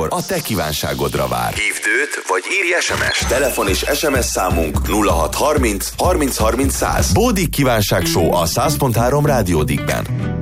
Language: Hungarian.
műsor a te kívánságodra vár. Hívd őt, vagy írj SMS-t. Telefon és SMS számunk 0630 30 30 100. Bódik kívánság show a 100.3 Rádió Dickben.